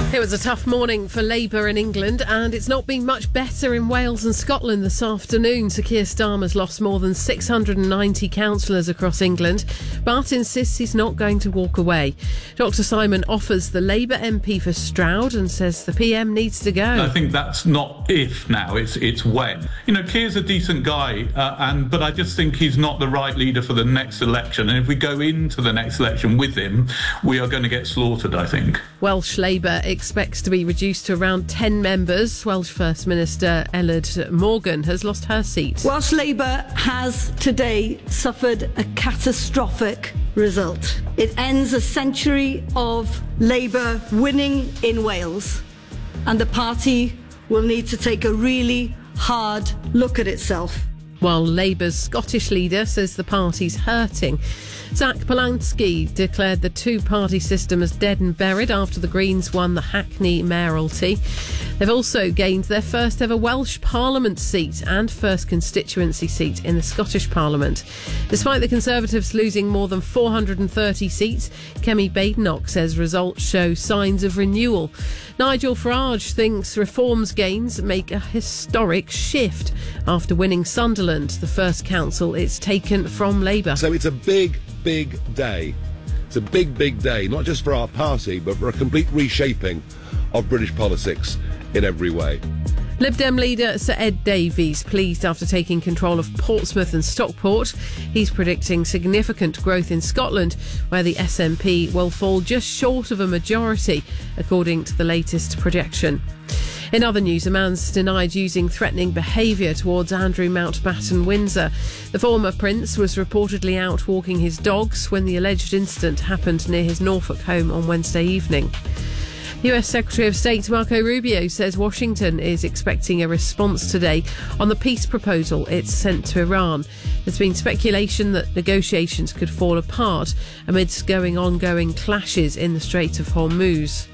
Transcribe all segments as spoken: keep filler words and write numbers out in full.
It was a tough morning for Labour in England, and it's not been much better in Wales and Scotland this afternoon. Sir Keir Starmer's lost more than six hundred ninety councillors across England, but insists he's not going to walk away. Doctor Simon offers the Labour M P for Stroud and says the P M needs to go. I think that's not if now, it's it's when. You know, Keir's a decent guy, uh, and but I just think he's not the right leader for the next election. And if we go into the next election with him, we are going to get slaughtered, I think. Welsh Labour expects to be reduced to around ten members. Welsh First Minister Eluned Morgan has lost her seat. Welsh Labour has today suffered a catastrophic result. It ends a century of Labour winning in Wales, and the party will need to take a really hard look at itself. While Labour's Scottish leader says the party's hurting. Zach Polanski declared the two-party system as dead and buried after the Greens won the Hackney mayoralty. They've also gained their first ever Welsh Parliament seat and first constituency seat in the Scottish Parliament. Despite the Conservatives losing more than four hundred thirty seats, Kemi Badenoch says results show signs of renewal. Nigel Farage thinks Reform's gains make a historic shift after winning Sunderland, the first council it's taken from Labour. So it's a big, big day. It's a big, big day, not just for our party, but for a complete reshaping of British politics in every way. Lib Dem leader Sir Ed Davies pleased after taking control of Portsmouth and Stockport. He's predicting significant growth in Scotland, where the S N P will fall just short of a majority, according to the latest projection. In other news, a man's denied using threatening behaviour towards Andrew Mountbatten Windsor. The former prince was reportedly out walking his dogs when the alleged incident happened near his Norfolk home on Wednesday evening. U S Secretary of State Marco Rubio says Washington is expecting a response today on the peace proposal it's sent to Iran. There's been speculation that negotiations could fall apart amidst going ongoing clashes in the Strait of Hormuz.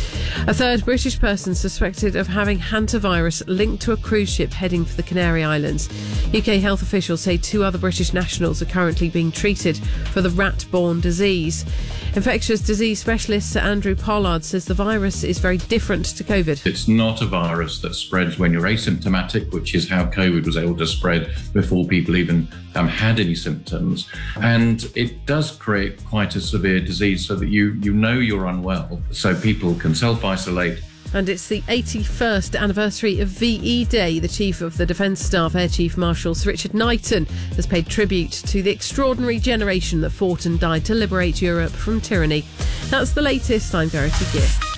A third British person suspected of having hantavirus linked to a cruise ship heading for the Canary Islands. U K health officials say two other British nationals are currently being treated for the rat-borne disease. Infectious disease specialist Sir Andrew Pollard says the virus is very different to COVID. It's not a virus that spreads when you're asymptomatic, which is how COVID was able to spread before people even um, had any symptoms. And it does create quite a severe disease so that you, you know you're unwell, so people can self-isolate. And it's the eighty-first anniversary of V E Day. The Chief of the Defence Staff, Air Chief Marshal Sir Richard Knighton, has paid tribute to the extraordinary generation that fought and died to liberate Europe from tyranny. That's the latest. I'm Verity Gill.